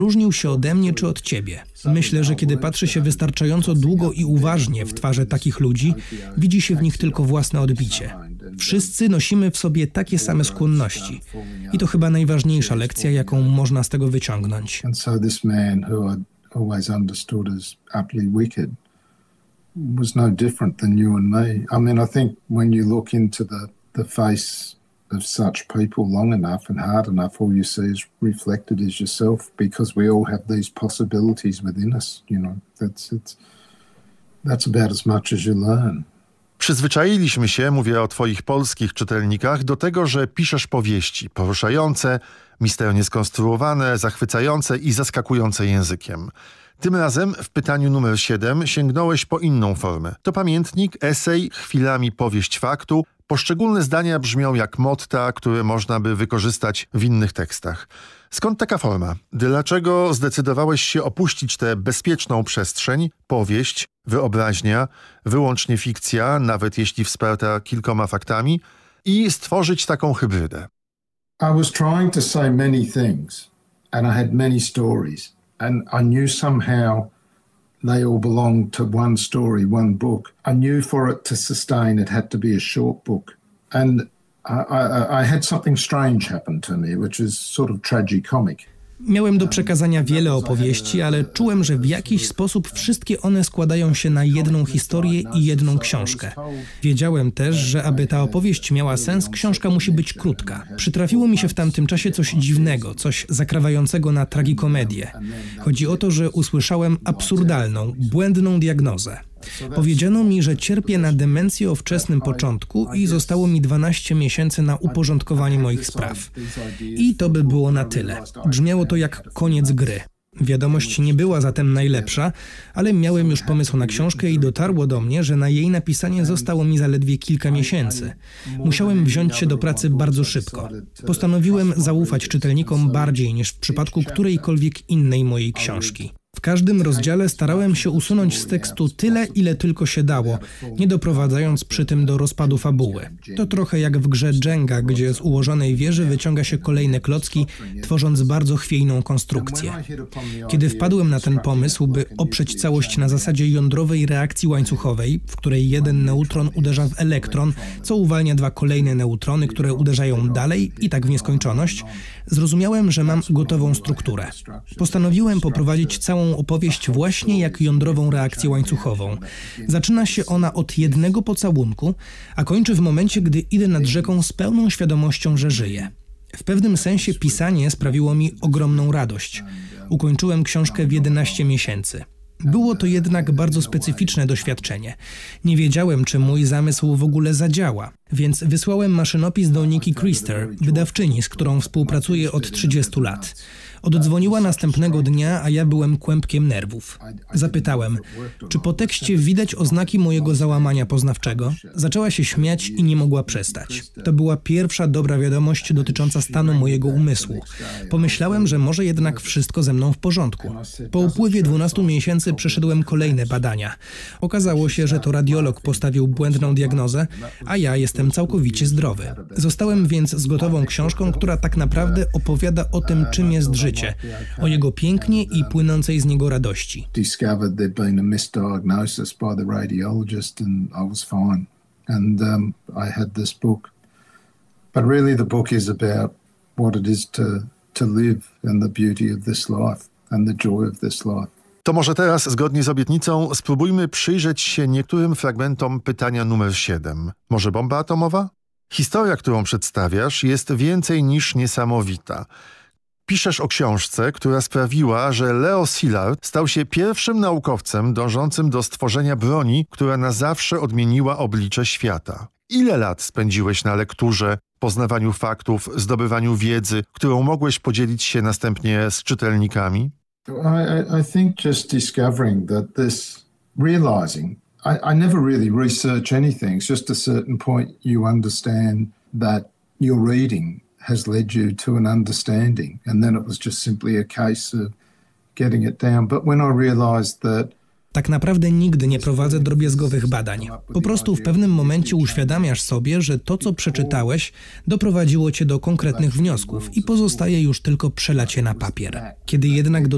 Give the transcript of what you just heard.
różnił się ode mnie czy od ciebie. Myślę, że kiedy patrzy się wystarczająco długo i uważnie w twarze takich ludzi, widzi się w nich tylko własne odbicie. Wszyscy nosimy w sobie takie same skłonności. I to chyba najważniejsza lekcja, jaką można z tego wyciągnąć. Always understood as utterly wicked was no different than you and me. I mean, I think when you look into the face of such people long enough and hard enough, all you see is reflected as yourself, because we all have these possibilities within us, you know. That's about as much as you learn. Przyzwyczailiśmy się, mówię o twoich polskich czytelnikach, do tego, że piszesz powieści poruszające, misternie skonstruowane, zachwycające i zaskakujące językiem. Tym razem w pytaniu numer 7 sięgnąłeś po inną formę. To pamiętnik, esej, chwilami powieść faktu. Poszczególne zdania brzmią jak motta, które można by wykorzystać w innych tekstach. Skąd taka forma? Dlaczego zdecydowałeś się opuścić tę bezpieczną przestrzeń, powieść, wyobraźnia, wyłącznie fikcja, nawet jeśli wsparta kilkoma faktami, i stworzyć taką hybrydę? I was trying to say many things and I had many stories and I knew somehow they all belonged to one story, one book. I knew for it to sustain it had to be a short book. And I had something strange happen to me, which is sort of tragicomic. Miałem do przekazania wiele opowieści, ale czułem, że w jakiś sposób wszystkie one składają się na jedną historię i jedną książkę. Wiedziałem też, że aby ta opowieść miała sens, książka musi być krótka. Przytrafiło mi się w tamtym czasie coś dziwnego, coś zakrawającego na tragikomedię. Chodzi o to, że usłyszałem absurdalną, błędną diagnozę. Powiedziano mi, że cierpię na demencję o wczesnym początku i zostało mi 12 miesięcy na uporządkowanie moich spraw. I to by było na tyle. Brzmiało to jak koniec gry. Wiadomość nie była zatem najlepsza, ale miałem już pomysł na książkę i dotarło do mnie, że na jej napisanie zostało mi zaledwie kilka miesięcy. Musiałem wziąć się do pracy bardzo szybko. Postanowiłem zaufać czytelnikom bardziej niż w przypadku którejkolwiek innej mojej książki. W każdym rozdziale starałem się usunąć z tekstu tyle, ile tylko się dało, nie doprowadzając przy tym do rozpadu fabuły. To trochę jak w grze Jenga, gdzie z ułożonej wieży wyciąga się kolejne klocki, tworząc bardzo chwiejną konstrukcję. Kiedy wpadłem na ten pomysł, by oprzeć całość na zasadzie jądrowej reakcji łańcuchowej, w której jeden neutron uderza w elektron, co uwalnia dwa kolejne neutrony, które uderzają dalej i tak w nieskończoność, zrozumiałem, że mam gotową strukturę. Postanowiłem poprowadzić całą opowieść właśnie jak jądrową reakcję łańcuchową. Zaczyna się ona od jednego pocałunku, a kończy w momencie, gdy idę nad rzeką z pełną świadomością, że żyję. W pewnym sensie pisanie sprawiło mi ogromną radość. Ukończyłem książkę w 11 miesięcy. Było to jednak bardzo specyficzne doświadczenie. Nie wiedziałem, czy mój zamysł w ogóle zadziała, więc wysłałem maszynopis do Nikki Krister, wydawczyni, z którą współpracuję od 30 lat. Oddzwoniła następnego dnia, a ja byłem kłębkiem nerwów. Zapytałem, czy po tekście widać oznaki mojego załamania poznawczego? Zaczęła się śmiać i nie mogła przestać. To była pierwsza dobra wiadomość dotycząca stanu mojego umysłu. Pomyślałem, że może jednak wszystko ze mną w porządku. Po upływie 12 miesięcy przeszedłem kolejne badania. Okazało się, że to radiolog postawił błędną diagnozę, a ja jestem całkowicie zdrowy. Zostałem więc z gotową książką, która tak naprawdę opowiada o tym, czym jest życie, o jego pięknie i płynącej z niego radości. Discovered there'd been a misdiagnosis by the radiologist and I was fine. And I had this book. But really the book is about what it is to live and the beauty of this life and the joy of this life. To może teraz, zgodnie z obietnicą, spróbujmy przyjrzeć się niektórym fragmentom pytania numer 7. Może bomba atomowa? Historia, którą przedstawiasz, jest więcej niż niesamowita. Piszesz o książce, która sprawiła, że Leo Szilard stał się pierwszym naukowcem dążącym do stworzenia broni, która na zawsze odmieniła oblicze świata. Ile lat spędziłeś na lekturze, poznawaniu faktów, zdobywaniu wiedzy, którą mogłeś podzielić się następnie z czytelnikami? I think just discovering that this, realizing, I never really research anything. It's just a certain point you understand that you're reading has led you to an understanding. And then it was just simply a case of getting it down. But when I realized that Tak naprawdę nigdy nie prowadzę drobiazgowych badań. Po prostu w pewnym momencie uświadamiasz sobie, że to, co przeczytałeś, doprowadziło cię do konkretnych wniosków i pozostaje już tylko przelać je na papier. Kiedy jednak